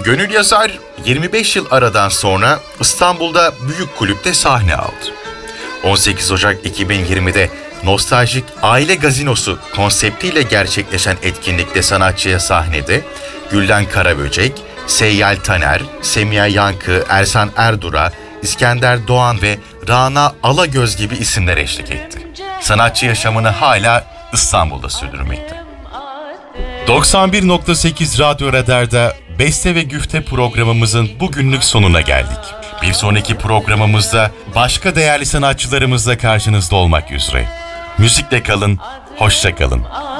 Gönül Yazar 25 yıl aradan sonra İstanbul'da büyük kulüpte sahne aldı. 18 Ocak 2020'de nostaljik Aile Gazinosu konseptiyle gerçekleşen etkinlikte sanatçıya sahnede Gülden Karaböcek, Seyyal Taner, Semiha Yankı, Ersan Erdura, İskender Doğan ve Rana Alagöz gibi isimler eşlik etti. Sanatçı yaşamını hala İstanbul'da sürdürmekte. 91.8 Radyo Radar'da Beste ve Güfte programımızın bugünlük sonuna geldik. Bir sonraki programımızda başka değerli sanatçılarımızla karşınızda olmak üzere. Müzikle kalın, hoşça kalın.